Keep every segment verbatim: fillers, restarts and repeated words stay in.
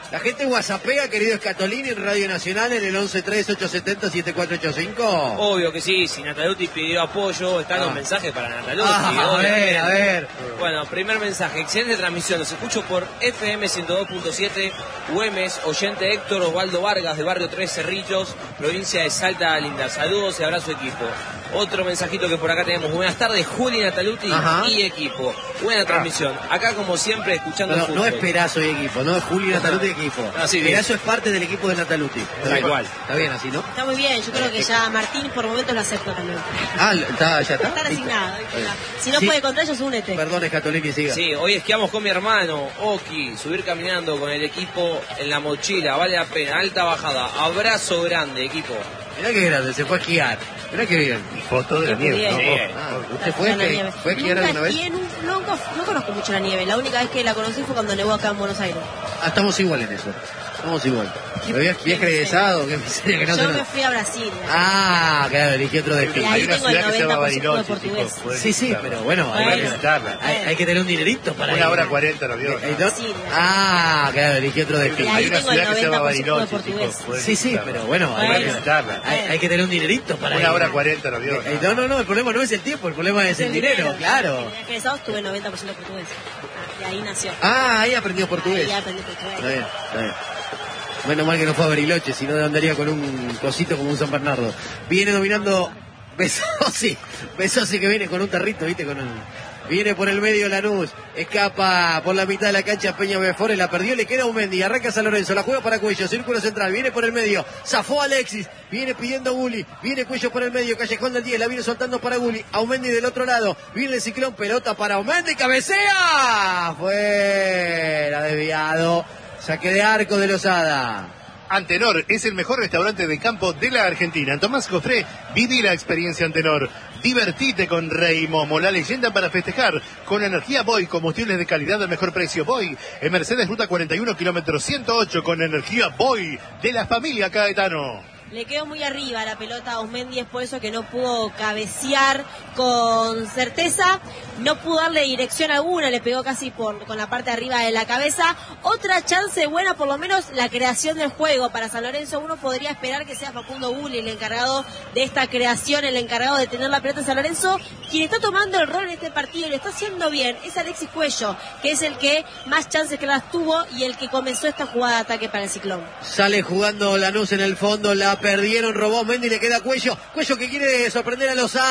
La gente whatsappea, querido Escatolini, en Radio Nacional en el once tres ocho siete cero siete cuatro ocho cinco. Obvio que sí, si Nataluti pidió apoyo, están los ah. mensajes para Nataluti. Ah, a ver, a ver. Bueno, primer mensaje, excelente transmisión, los escucho por F M ciento dos punto siete, Güemes, oyente Héctor Osvaldo Vargas, de Barrio Tres Cerrillos, provincia de Salta Linda. Saludos y abrazo equipo. Otro mensajito que por acá tenemos, buenas tardes, Juli, Nataluti Ajá. y equipo. Buena transmisión, acá como siempre escuchando no, el fútbol. No es Perazo y equipo, no es Juli, Nataluti y equipo. Ah, sí, Perazo es parte del equipo de Nataluti. Está igual. Está bien así, ¿no? Está muy bien, yo creo que ya Martín por momentos lo acepta también. Ah, está, ya está. Está resignado. Si no sí. puede contra ellos, únete. Perdón, Escatolini, siga. Sí, hoy esquiamos con mi hermano, Oki, subir caminando con el equipo en la mochila, vale la pena, alta bajada, abrazo grande, equipo. Mirá que grande, se fue a esquiar. Mirá que bien. Foto de la nieve, ¿no? Sí. Ah, ¿usted fue, que, fue a esquiar alguna vez? En un, no, no conozco mucho la nieve, la única vez que la conocí fue cuando nevó acá en Buenos Aires. Ah, estamos igual en eso. Estamos igual. ¿Me habías egresado? ¿Qué miseria que no Yo te... me fui a Brasil. Ah, claro, elegí otro destino. Hay una ciudad que se llama Bariloche, de portugués. chicos, sí, sí, pero bueno, bueno. hay, que, hay, hay que tener un dinerito para Una ir. hora cuarenta el avión. ¿no? Ah, claro, elegí otro destino. Hay una ciudad que se llama Bariloche, chicos. Sí, sí, pero bueno, hay, bueno. que visitarla. Hay, hay que tener un dinerito para una ir. Una hora cuarenta el avión. Eh, no, no, no, el problema no es el tiempo, el problema es el, el dinero, dinero, claro. En egresados tuve noventa por ciento portugués. Ah, y ahí nació. Ah, ahí aprendió portugués. Ahí aprendí portugués. Está bien, está bien. Menos mal que no fue a Bariloche, si no andaría con un cosito como un San Bernardo. Viene dominando Besosi, Besosi que viene con un tarrito, viste, con un... Viene por el medio Lanús, escapa por la mitad de la cancha Peña Before, la perdió, le queda un Mendy, arranca San Lorenzo, la juega para Cuello, círculo central, viene por el medio, zafó Alexis, viene pidiendo Gulli, viene Cuello por el medio, Callejón del diez, la viene soltando para Gulli, Aumendi del otro lado, viene el Ciclón, pelota para Aumendi, cabecea, fuera, desviado, saque de arco de Lozada. Antenor es el mejor restaurante de campo de la Argentina. En Tomás Jofré, viví la experiencia Antenor. Divertite con Rey Momo, la leyenda para festejar. Con energía Boy, combustibles de calidad al mejor precio. Boy, en Mercedes Ruta cuarenta y uno, kilómetro ciento ocho, con energía Boy de la familia Caetano. Le quedó muy arriba la pelota a Aumendi, es por eso que no pudo cabecear con certeza, no pudo darle dirección alguna, le pegó casi por con la parte de arriba de la cabeza. Otra chance buena, por lo menos la creación del juego para San Lorenzo. Uno podría esperar que sea Facundo Gulli el encargado de esta creación, el encargado de tener la pelota en San Lorenzo. Quien está tomando el rol en este partido y lo está haciendo bien es Alexis Cuello, que es el que más chances que las tuvo y el que comenzó esta jugada de ataque para el Ciclón. Sale jugando Lanús en el fondo, la perdieron, robó Mendy, le queda Cuello, Cuello que quiere sorprender a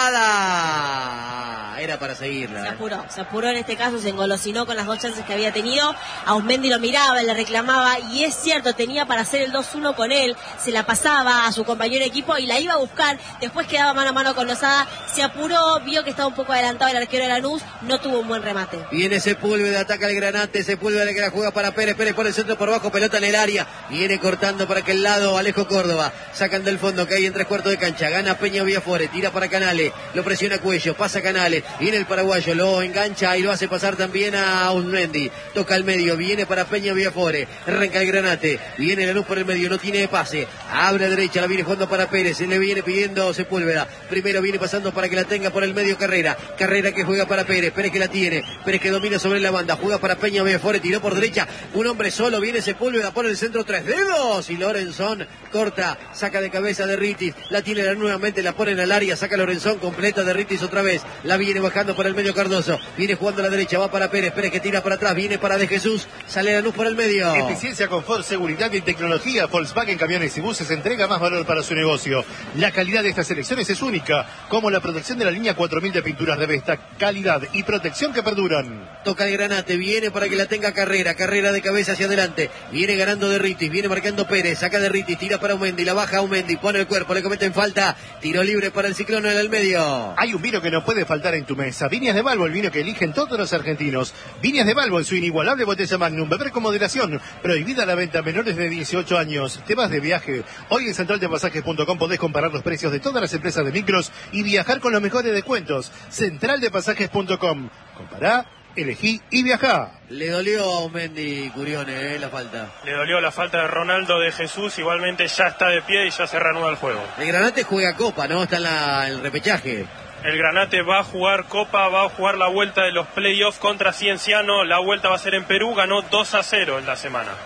Lozada, era para seguirla. Se apuró, se apuró en este caso, se engolosinó con las dos chances que había tenido, Aumendi lo miraba, le reclamaba, y es cierto, tenía para hacer el dos uno con él, se la pasaba a su compañero de equipo y la iba a buscar, después quedaba mano a mano con Lozada, se apuró, vio que estaba un poco adelantado el arquero de Lanús, no tuvo un buen remate. Viene Sepúlveda, ataca el Granate, Sepúlveda que la juega para Pérez, Pérez por el centro, por bajo, pelota en el área, viene cortando para aquel lado Alejo Córdoba, sacan del fondo que hay en tres cuartos de cancha, gana Peña Villafore, tira para Canales, lo presiona Cuello, pasa Canales, viene el paraguayo, lo engancha y lo hace pasar también a Aumendi, toca al medio, viene para Peña Villafore, arranca el Granate, viene la luz por el medio, no tiene pase, abre a derecha, la viene jugando para Pérez, le viene pidiendo Sepúlveda, primero viene pasando para que la tenga por el medio Carrera, Carrera que juega para Pérez, Pérez que la tiene, Pérez que domina sobre la banda, juega para Peña Villafore, tiró por derecha, un hombre solo, viene Sepúlveda por el centro, tres dedos, y Lorenzón corta, saca de cabeza de Ritis, la tiene nuevamente, la ponen al área, saca Lorenzón, completa de Ritis otra vez, la viene bajando por el medio Cardoso, viene jugando a la derecha, va para Pérez, Pérez que tira para atrás, viene para De Jesús, sale la luz por el medio. Eficiencia, confort, seguridad y tecnología. Volkswagen Camiones y Buses entrega más valor para su negocio. La calidad de estas selecciones es única, como la protección de la línea cuatro mil de pinturas de Vesta, calidad y protección que perduran. Toca el Granate, viene para que la tenga Carrera, Carrera de cabeza hacia adelante, viene ganando de Ritis, viene marcando Pérez, saca de Ritis, tira para Aumendi, la baja Aumendi, pone el cuerpo, le cometen falta, tiro libre para el Ciclón en el medio. Hay un vino que no puede faltar en tu mesa, Viñas de Balbo, el vino que eligen todos los argentinos. Viñas de Balbo en su inigualable botella Magnum, beber con moderación, prohibida la venta a menores de dieciocho años. Te vas de viaje, hoy en central de pasajes punto com podés comparar los precios de todas las empresas de micros y viajar con los mejores descuentos. central de pasajes punto com, compará, elegí y viajá. Le dolió a Aumendi, Curione, eh, la falta. Le dolió la falta de Ronaldo de Jesús, igualmente ya está de pie y ya se reanuda el juego. El Granate juega Copa, ¿no? Está en la, el repechaje. El Granate va a jugar Copa, va a jugar la vuelta de los playoffs contra Cienciano, la vuelta va a ser en Perú, ganó dos a cero en la semana.